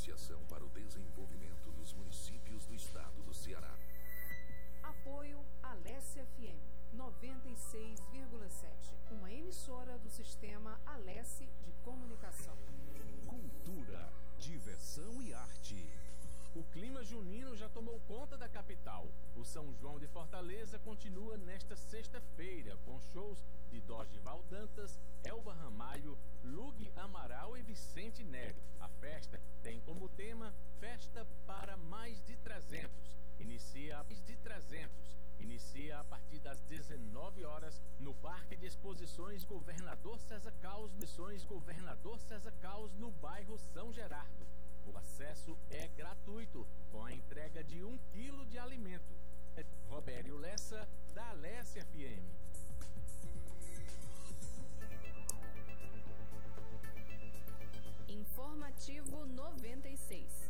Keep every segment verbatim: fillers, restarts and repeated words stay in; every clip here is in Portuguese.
Associação para o Desenvolvimento dos Municípios do Estado do Ceará. Apoio Alesse F M noventa e seis vírgula sete, uma emissora do Sistema Alesse de Comunicação. Cultura, diversão e arte. O clima junino já tomou conta da capital. O São João de Fortaleza continua nesta sexta-feira, com shows de Dorival Dantas, Elba Ramalho, Lug Amaral e Vicente Nélio. A festa tem como tema Festa para Mais de trezentos. Inicia de trezentos. Inicia a partir das dezenove horas no Parque de Exposições Governador César Caos, Missões Governador César Caos, no bairro São Gerardo. O acesso é gratuito, com a entrega de um quilo de alimento. Robério Lessa, da Alesse F M. Informativo noventa e seis.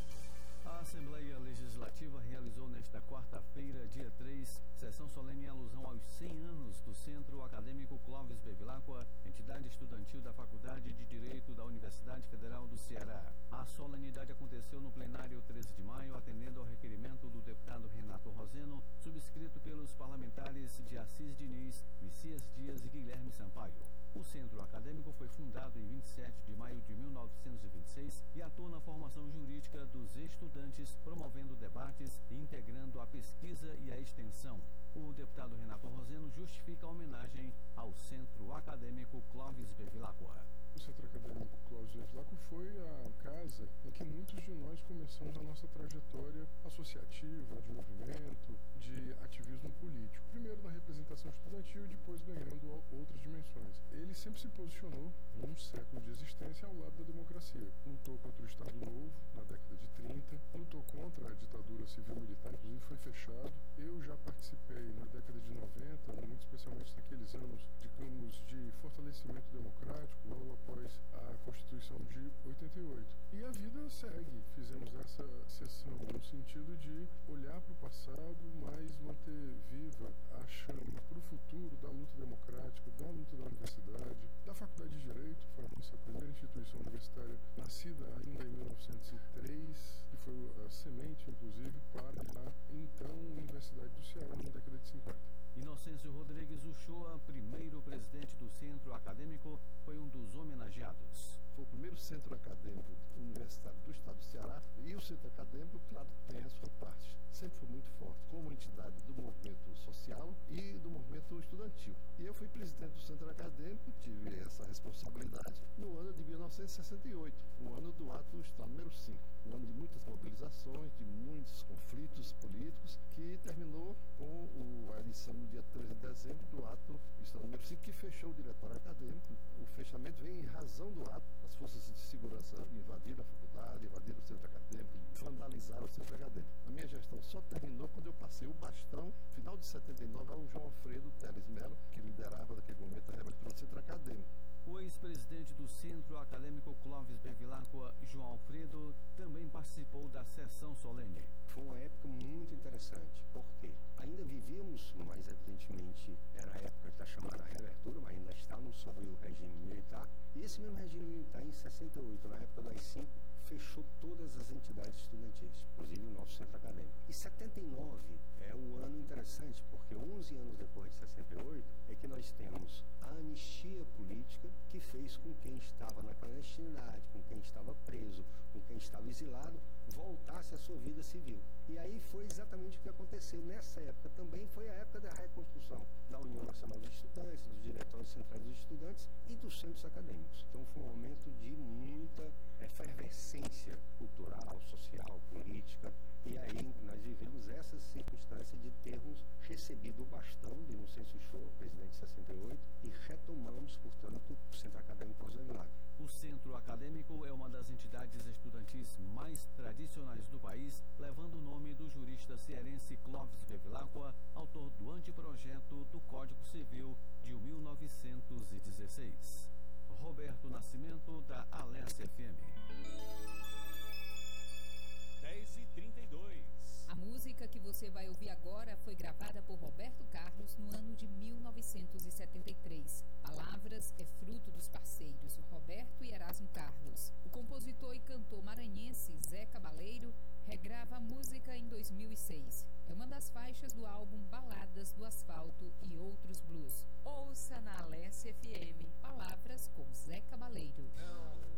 A Assembleia Legislativa realizou nesta quarta-feira, dia três, sessão solene em alusão aos cem anos do Centro Acadêmico Clóvis Bevilacqua, entidade estudantil da Faculdade de Direito da Universidade Federal do Ceará. A solenidade aconteceu no plenário treze de maio, atendendo ao requerimento do deputado Renato Roseno, subscrito pelos parlamentares de Assis Diniz, Messias Dias e Guilherme Sampaio. O Centro Acadêmico foi fundado em vinte e sete de maio de mil novecentos e vinte e seis e atua na formação jurídica dos estudantes, promovendo debates e integrando a pesquisa e a extensão. O deputado Renato Roseno justifica a homenagem ao Centro Acadêmico Clóvis Bevilacqua. O Centro Acadêmico Clóvis Bevilacqua foi a casa em que muitos de nós começamos a nossa trajetória associativa, de movimento, de ativismo político. Primeiro na representação estudantil e depois ganhando outras dimensões. Ele sempre se posicionou, num século de existência, ao lado da democracia. Lutou contra o Estado Novo, na década de trinta, lutou contra a ditadura civil-militar, inclusive foi fechado. Eu já participei na década de noventa, muito especialmente naqueles anos, digamos, de fortalecimento democrático, logo após a Constituição de oitenta e oito. E a vida segue. Fizemos essa sessão no sentido de olhar para o passado, mas manter viva a chama para o futuro da luta democrática, da luta da universidade, da Faculdade de Direito. Foi a nossa primeira instituição universitária, nascida ainda em mil novecentos e três, que foi a semente, inclusive, para a então Universidade do Ceará, na década de cinquenta. Inocêncio Rodrigues Uchoa, primeiro presidente do Centro Acadêmico, foi um dos homenageados. Foi o primeiro centro acadêmico universitário do estado do Ceará, e o centro acadêmico, claro, tem a sua parte. Sempre foi muito forte como entidade do movimento social e do movimento estudantil. E eu fui presidente do centro acadêmico, tive essa responsabilidade no ano de mil novecentos e sessenta e oito, o ano do ato Estado número cinco, um ano de muitas mobilizações, de muitos conflitos políticos, que terminou com o, a edição no dia treze de dezembro do ato Estado número cinco, que fechou o diretório acadêmico. O fechamento vem em razão do ato. As forças de segurança invadiram a faculdade, invadiram o centro acadêmico, vandalizaram o centro acadêmico. A minha gestão só terminou quando eu passei o bastão, final de setenta e nove, ao João Alfredo Teles Melo, que liderava naquele momento a reabertura do centro acadêmico. O ex-presidente do Centro Acadêmico Clóvis Bevilacqua, João Alfredo, também participou da sessão solene. Foi uma época muito interessante, porque ainda vivíamos, mas evidentemente era a época da chamada reabertura, mas ainda estávamos sob o regime militar. E esse mesmo regime militar, em sessenta e oito, na época das cinco, fechou todas as entidades estudantis, inclusive o nosso centro acadêmico. E setenta e nove é um ano interessante, porque onze anos depois de sessenta e oito é que nós temos a anistia política, que fez com quem estava na clandestinidade, com quem estava preso, com quem estava exilado, voltasse à sua vida civil. E aí foi exatamente o que aconteceu nessa época. Também foi a época da reconstrução da União Nacional dos Estudantes, dos Diretórios Centrais dos Estudantes e dos centros acadêmicos. Então foi um momento de muita efervescência cultural, social, política. E aí nós vivemos essa circunstância de termos recebido o bastão de Inocêncio Uchoa, presidente de sessenta e oito, e retomamos, portanto, o Centro Acadêmico Clóvis Bevilacqua. O Centro Acadêmico é uma das entidades estudantis mais tradicionais do país, levando o nome do jurista cearense Clóvis Bevilacqua, autor do anteprojeto do Código Civil de mil novecentos e dezesseis. Roberto Nascimento, da Alesse F M. dez e trinta e dois. A música que você vai ouvir agora foi gravada por Roberto Carlos no ano de mil novecentos e setenta e três. Palavras é fruto dos parceiros Roberto e Erasmo Carlos. O compositor e cantor maranhense faixas do álbum Baladas do Asfalto e Outros Blues. Ouça na Alesse F M. Palavras com Zé Cabaleiro.